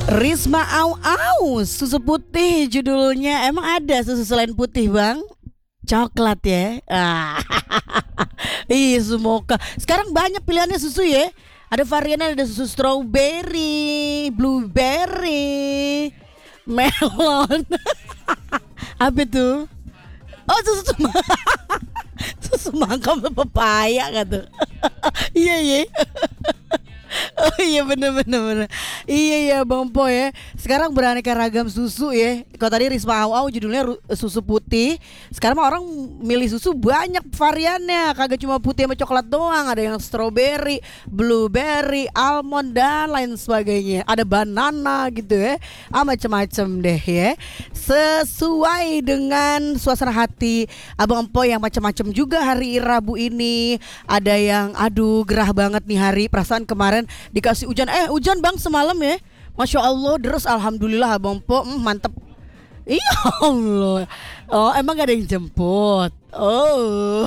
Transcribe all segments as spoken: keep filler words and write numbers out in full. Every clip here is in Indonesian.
Risma Au Au, susu putih judulnya. Emang ada susu selain putih, Bang? Coklat ya. Ah. Ih, semoga. Sekarang banyak pilihannya susu ya. Ada variannya, ada susu strawberry, blueberry, melon. Apa itu? Oh, susu semangka. Susu mangga sama pepaya kan tuh. Iya, iya. Oh iya, bener bener bener. Iya iya Bang Po ya. Sekarang beraneka ragam susu ya. Kalau tadi Risma Au Au judulnya ru- susu putih. Sekarang mah orang milih susu banyak variannya. Kagak cuma putih sama coklat doang. Ada yang strawberry, blueberry, almond dan lain sebagainya. Ada banana gitu ya. Ah, macam-macam deh ya. Sesuai dengan suasana hati Abang Po yang macam-macam juga hari Rabu ini. Ada yang aduh gerah banget nih hari. Perasaan kemarin dikasih hujan. Eh hujan Bang semalam ya. Masya Allah deres, alhamdulillah Abang Po, mm, mantep. Iya Allah. Oh emang gak ada yang jemput. Oh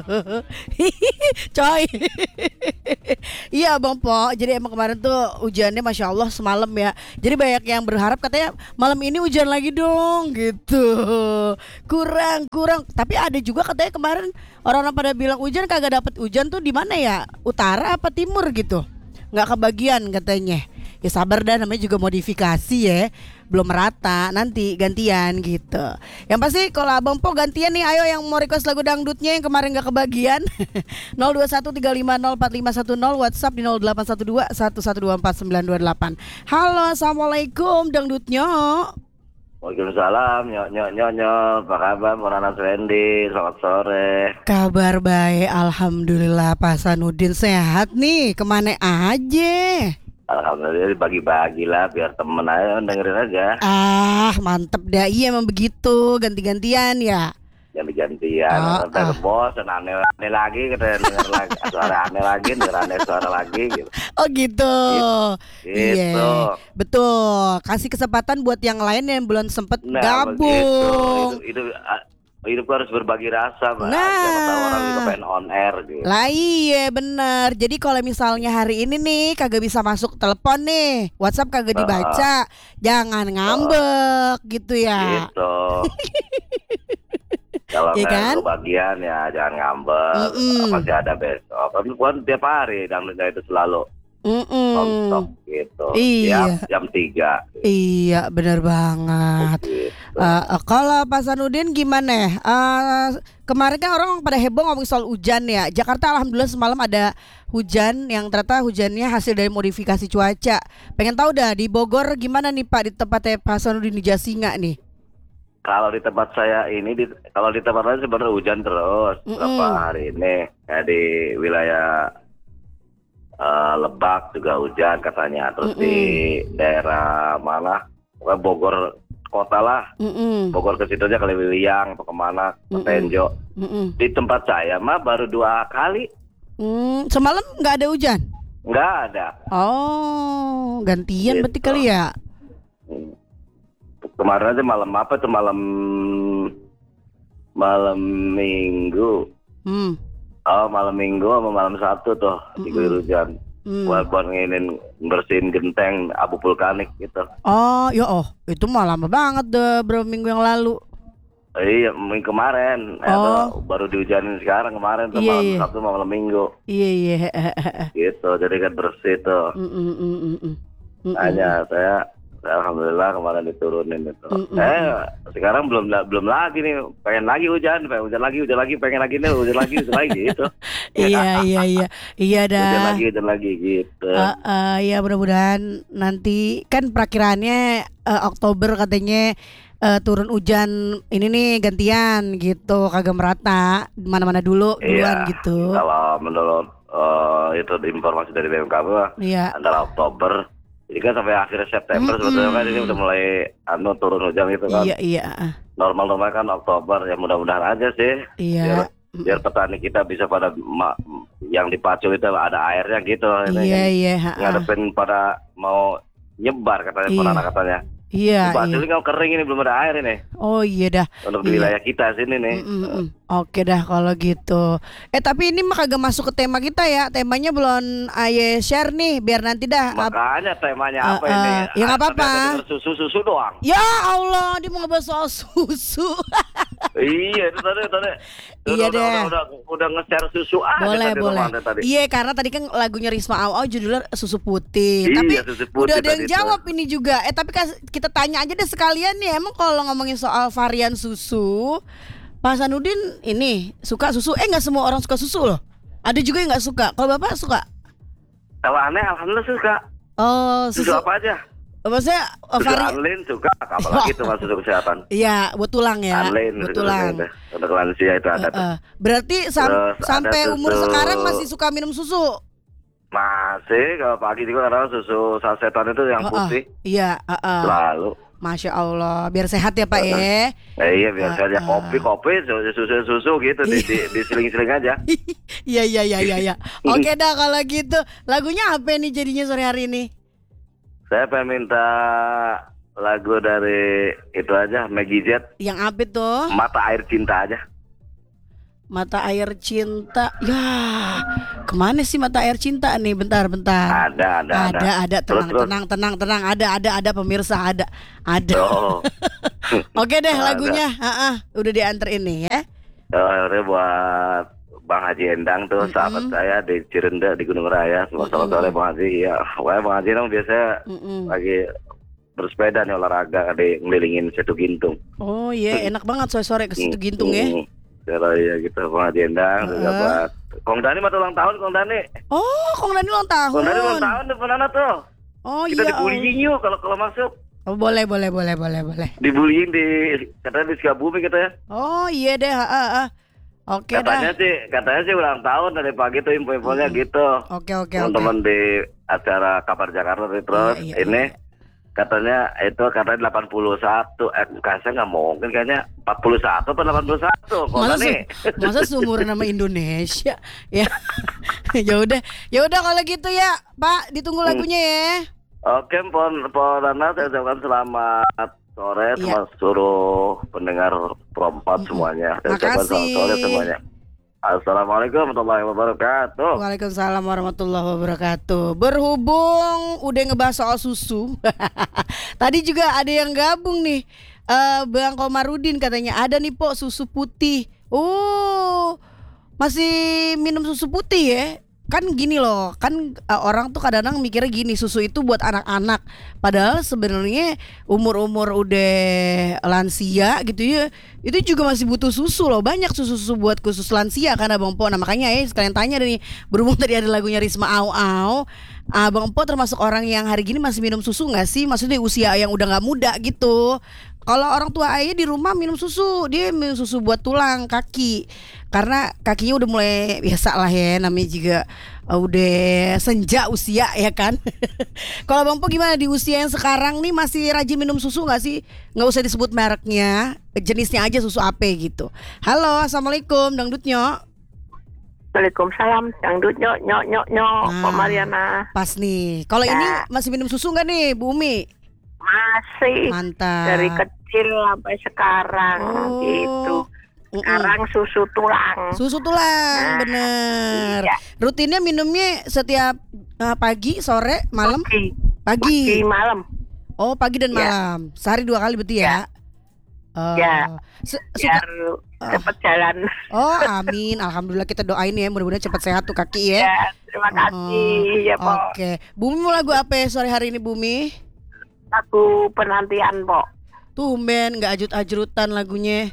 coy. Iya Bang Po. Jadi emang kemarin tuh hujannya Masya Allah semalam ya. Jadi banyak yang berharap katanya malam ini hujan lagi dong gitu. Kurang kurang. Tapi ada juga katanya kemarin orang-orang pada bilang hujan, kagak dapet hujan tuh di mana ya? Utara apa timur gitu? Nggak kebagian katanya. Ya sabar dah, namanya juga modifikasi ya. Belum merata, nanti gantian gitu. Yang pasti kalau Abang Po gantian nih, ayo yang mau request lagu dangdutnya yang kemarin nggak kebagian. nol dua satu tiga lima nol empat lima satu nol, WhatsApp di nol delapan satu dua satu satu dua empat sembilan dua delapan. Halo, assalamualaikum dangdutnya. Waalaikumsalam, nyok nyok nyok nyok, apa kabar Moranas Wendy, selamat sore. Kabar baik, alhamdulillah. Pak Sanudin sehat nih, kemana aja? Alhamdulillah bagi-bagi lah biar temen aja dengerin aja. Ah mantep dah, iya emang begitu, ganti-gantian ya. Ganti-gantian, Ah, nanti ah. bos dan aneh-aneh lagi, kita denger lagi suara aneh lagi, denger aneh suara lagi gitu. Oh gitu. Gitu. Iya, betul. Kasih kesempatan buat yang lain yang belum sempet Nah gabung. begitu, itu, itu hidup harus berbagi rasa, Mbak. Nah. Siapa tahu orang juga pengen on air gitu. Lah iya bener. Jadi kalau misalnya hari ini nih kagak bisa masuk telepon nih, WhatsApp kagak dibaca, jangan ngambek gitu ya. Gitu. Kalau Iya nggak kan? kebagian ya jangan ngambek. Mm-mm. Masih ada besok. Kan kan tiap hari dangdutnya itu selalu nonstop Mm-mm. gitu. Iya. Tiap jam tiga. Iya bener banget. Gitu. Uh, uh, kalau Pak Sanudin gimana? Uh, kemarin kan orang pada heboh ngomong soal hujan ya. Jakarta alhamdulillah semalam ada hujan yang ternyata hujannya hasil dari modifikasi cuaca. Pengen tahu dah di Bogor gimana nih Pak, di tempatnya Pak Sanudin di Jasinga nih? Kalau di tempat saya ini, di, kalau di tempat lain sebenarnya hujan terus Mm-mm. beberapa hari ini. Kayak di wilayah eh, Lebak juga hujan katanya. Terus di daerah mana? Pokoknya Bogor kota lah. Mm-mm. Bogor ke situ aja kali Wiliang atau kemana, ke Mm-mm. Tenjo. Mm-mm. Di tempat saya mah baru dua kali, Hmm, semalam nggak ada hujan? nggak ada. Oh, gantian berarti Gitu. kali ya? Kemarin aja malam apa tuh, malam malam minggu. Hmm. Oh malam minggu sama malam Sabtu tuh diguyur hujan. Hmm. Buat buat nginin bersihin genteng abu vulkanik gitu. Oh, ya oh, itu mah lama banget deh, berapa minggu yang lalu. Iya minggu kemarin. Eh, Oh. tuh, baru dihujanin sekarang kemarin tuh Iya, malam iya. Sabtu sama malam minggu. Iya iya. Gitu jadi kan bersih tuh. Mm, mm, mm, mm, mm. Mm, Hanya saya alhamdulillah kemarin diturunin itu. Mm-mm. Eh sekarang belum belum lagi nih, pengen lagi hujan, pengen hujan lagi, hujan lagi, pengen lagi nih, hujan lagi, hujan lagi gitu. Iya iya iya iya Hujan dah. lagi, hujan lagi gitu. Eh, eh, ya mudah-mudahan nanti kan perakiraannya eh, Oktober katanya eh, turun hujan ini nih gantian gitu, kagak merata mana-mana dulu duluan Iya. gitu. Kalau menurut eh, itu informasi dari B M K mah Iya. antara Oktober, jadi kan sampai akhir September sebetulnya kan ini udah mulai anu turun hujan gitu kan. Iya iya Normal-normal kan Oktober, ya mudah-mudahan aja sih. iya. Biar, biar petani kita bisa pada ma- yang dipacu itu ada airnya gitu. Ini Iya kan iya. ha, ha. ngadepin pada mau nyebar katanya Iya. penana katanya. Iya, Pak iya. Suli kalau kering ini belum ada air ini Oh iya dah. untuk di Iya. wilayah kita sini nih. Mm, mm, mm. Oke dah kalau gitu. Eh tapi ini mah kagak masuk ke tema kita ya. Temanya belum aye share nih. Biar nanti dah. Ap- Makanya temanya Eh, apa eh, ini? ya nggak apa-apa. Susu susu doang. Ya Allah, dia mau ngebahas soal susu. Iya itu tadi tadi. Iya udah, deh. Udah udah, udah nge-share susu aja Boleh tadi boleh. Romannya tadi. Iya karena tadi kan lagunya Risma Au Au judulnya susu putih. Iya, Tapi susu putih udah ada yang tadi jawab tuh. ini juga. Eh tapi kas- kita tanya aja deh sekalian nih. Emang kalau ngomongin soal varian susu, Pak Sanudin ini suka susu? Eh nggak semua orang suka susu loh. Ada juga yang nggak suka. Kalau bapak suka? Kalau aneh alhamdulillah suka. Oh Susu susu. apa aja? Maksudnya eh, Susu vari. Anlin suka, apalagi itu mas susu kesehatan. Iya buat tulang ya. Anlin, Buat susu tulang. kesehatan. Untuk lansia itu ada Eh, tuh. eh. Berarti sam- Terus ada sampai umur susu- sekarang masih suka minum susu? Masih kalau pagi juga karena susu sasetan itu yang Oh, oh. putih Iya. eh, eh. selalu. Masya Allah. Biar sehat ya Pak ya. Eh, iya biasa aja Ah, ah. kopi kopi susu susu, susu gitu di, di, diseling-seling aja. Iya iya iya iya. iya. Oke dah kalau gitu. Lagunya apa nih jadinya sore hari ini? Saya pengen minta lagu dari itu aja Maggie Z, Yang apa tuh? Mata Air Cinta aja. Mata air cinta. Ya, kemana sih mata air cinta nih? Bentar bentar. Ada ada ada. Ada ada Terus, tenang terus. tenang tenang tenang. Ada ada ada pemirsa ada ada. Oh, Oke deh Ada. lagunya. Ah, ah, udah diantar ini ya. oh, ini buat Bang Haji Endang tuh, Mm-mm. sahabat saya di Cirende di Gunung Raya. Selamat sore Bang Haji. Ya, pokoknya Bang Haji dong biasa Mm-mm. lagi bersepeda nih olahraga di ngelilingin Situ Gintung. Oh iya enak banget sore sore ke situ Hmm, gintung ya. hmm. Kalau ya gitu Bang Haji Endang juga Heeh. buat Kong Dani mah ulang tahun Kong Dani. Oh Kong Dani ulang tahun. Kong Dani ulang tahun tuh Penana tuh. Oh Kita iya. dibullying yuk kalau kalau masuk. Oh boleh boleh boleh boleh boleh. Dibullying di katanya di Sukabumi kita ya. Oh iya deh. Ah, ah, ah. Oke Katanya dah. sih katanya sih ulang tahun dari pagi tuh info-infonya gitu. Oke oke oke. Teman-teman di acara Kabar Jakarta itu terus Iya, iya, ini iya. katanya itu katanya delapan puluh satu eh kasih nggak mungkin kayaknya empat puluh satu atau delapan puluh satu kok Masa nih se- masa seumuran nama Indonesia ya. Ya udah, ya udah kalau gitu ya, Pak, ditunggu lagunya ya. oke pon pon Nana saya ucapkan selamat sore Iya. sama seluruh pendengar perempat semuanya saya ucapkan Makasih. selamat sore semuanya. Assalamualaikum warahmatullahi wabarakatuh. Waalaikumsalam warahmatullahi wabarakatuh. Berhubung udah ngebahas soal susu, tadi juga ada yang gabung nih, Eh, Bang Komarudin katanya ada nih Pok susu putih. Oh, masih minum susu putih ya? Kan gini loh, kan eh, orang tuh kadang-kadang mikirnya gini, susu itu buat anak-anak. Padahal sebenarnya umur-umur udah lansia gitu ya, itu juga masih butuh susu loh. Banyak susu-susu buat khusus lansia kan Abang Po. Nah makanya ya sekalian tanya nih, berhubung tadi ada lagunya Risma Au Au, Abang Po termasuk orang yang hari gini masih minum susu nggak sih? Maksudnya usia yang udah nggak muda gitu. Kalau orang tua ayah di rumah minum susu, dia minum susu buat tulang, kaki. Karena kakinya udah mulai biasa lah ya, namanya juga uh, udah senja usia ya kan. Kalau Bang Po gimana di usia yang sekarang nih masih rajin minum susu nggak sih? Nggak usah disebut mereknya, jenisnya aja susu apa gitu. Halo, assalamualaikum, dangdut nyok. Waalaikumsalam, dangdut nyok nyok nyok nyok, Nah. Pak Mariana. Pas nih. Kalau Ya. ini masih minum susu nggak nih, Bu Umi? Masih Mantap. dari kecil sampai sekarang Oh. gitu. Mm-mm. Sekarang susu tulang. Susu tulang, Nah, bener. iya. Rutinnya minumnya setiap uh, pagi, sore, malam? Pagi, Pagi. pagi malam. Oh, pagi dan Ya. malam. Sehari dua kali berarti ya? Oh. Ya. Se- suka. Biar cepat jalan. Oh, amin. Alhamdulillah kita doain ya, mudah-mudahan cepat sehat tuh kaki ya. Ya, terima kasih ya, Pok. Oke. Bumi mau lagu apa ya sore hari ini, Bumi? Lagu penantian, Pok. Tumben nggak ajut-ajutan lagunya.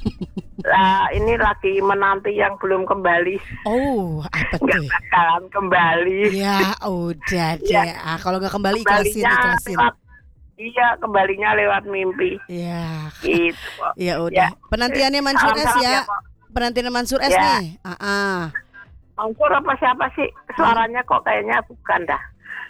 Lah, ini lagi menanti yang belum kembali. Oh, apa Nggak tuh? bakalan kembali. Ya udah deh. Ya. Ah, kalau nggak kembali ikhlasin, Kembalinya ikhlasin. lewat, iya, kembalinya lewat mimpi. Ya, Gitu, Pok. ya udah. Ya. Penantiannya Mansur S Salam-salam ya. Pok. Penantian Mansur S Ya. nih. Ah, ah. Mansur apa siapa sih? Suaranya kok kayaknya bukan dah.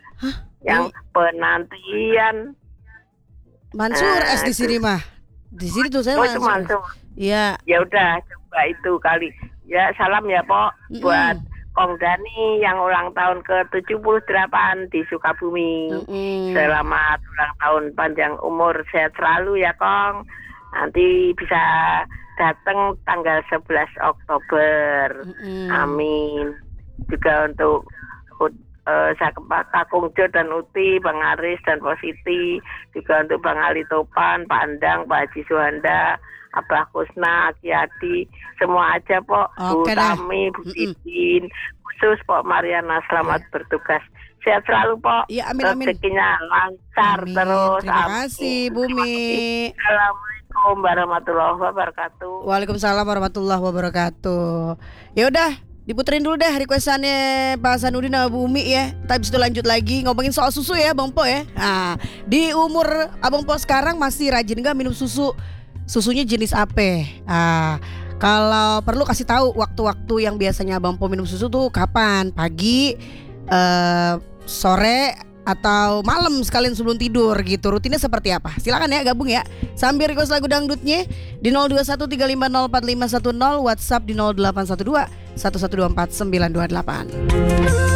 Yang penantian. Mansur Ah, S di itu. sini mah. Di sini tuh saya Oh, itu Mansur. Mansur. Iya. Ya udah, coba itu kali. Ya, salam ya, Pok, Mm-mm. buat Kong Dani yang ulang tahun ke tujuh puluh delapan di Sukabumi. Mm-mm. Selamat ulang tahun, panjang umur, sehat selalu ya Kong. Nanti bisa datang tanggal sebelas Oktober. Mm-mm. Amin. Juga untuk uh, Kakung Jo dan Uti, Bang Aris dan Positi. Juga untuk Bang Ali Topan, Pak Andang, Pak Haji Suhanda, Abah Kusna, Aki Adi, semua aja Pok. Bu Oke dah. Tami, Bu Titin, khusus Pok Mariana, selamat bertugas. Sehat selalu Pok. Iya, amin, amin. Rezekinya lancar Amin. terus. Terima Amin. kasih Bumi. Assalamualaikum warahmatullahi wabarakatuh. Waalaikumsalam warahmatullahi wabarakatuh. Ya udah, diputerin dulu deh requestannya Pak Hasanuddin sama Bu Umi ya. Tapi habis itu lanjut lagi ngomongin soal susu ya Bang Po ya. Nah, di umur Abang Po sekarang masih rajin gak minum susu? Susunya jenis apa? Ah, kalau perlu kasih tahu waktu-waktu yang biasanya Abang Po minum susu tuh kapan? Pagi, eh, sore, atau malam sekalian sebelum tidur gitu. Rutinnya seperti apa? Silakan ya gabung ya. Sambil request lagu dangdutnya di nol dua satu tiga lima nol empat lima satu nol, WhatsApp di nol delapan satu dua satu satu dua empat sembilan dua delapan.